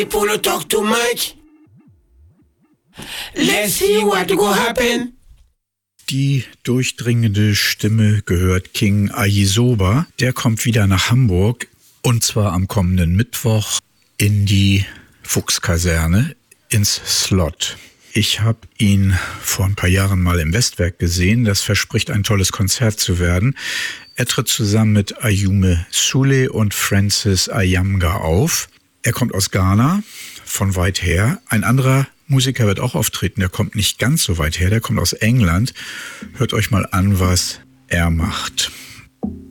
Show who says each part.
Speaker 1: People no talk too much. Let's see what go happen.
Speaker 2: Die durchdringende Stimme gehört King Ayisoba. Der kommt wieder nach Hamburg und zwar am kommenden Mittwoch in die Fuchskaserne ins Slot. Ich habe ihn vor ein paar Jahren mal im Westwerk gesehen. Das verspricht ein tolles Konzert zu werden. Er tritt zusammen mit Ayume Sule und Francis Ayamga auf. Er kommt aus Ghana, von weit her. Ein anderer Musiker wird auch auftreten, der kommt nicht ganz so weit her, der kommt aus England. Hört euch mal an, was er macht.